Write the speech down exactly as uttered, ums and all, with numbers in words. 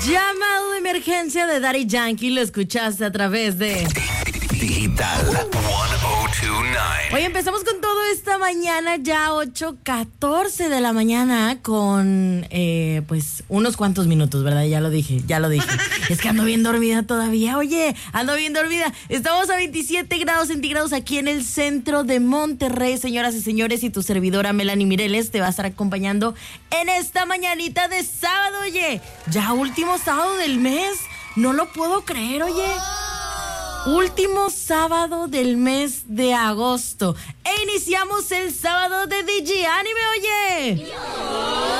Llamado de emergencia de Daddy Yankee, lo escuchaste a través de Digital ciento veintinueve. Hoy empezamos con todo esta mañana, ya ocho catorce de la mañana, con eh, pues unos cuantos minutos, ¿verdad? Ya lo dije, ya lo dije. Es que ando bien dormida todavía, oye, ando bien dormida. Estamos a veintisiete grados centígrados aquí en el centro de Monterrey, señoras y señores, y tu servidora Melanie Mireles te va a estar acompañando en esta mañanita de sábado, oye. Ya último sábado del mes, no lo puedo creer, oye. Último sábado del mes de agosto. E iniciamos el sábado de D J Anime, oye.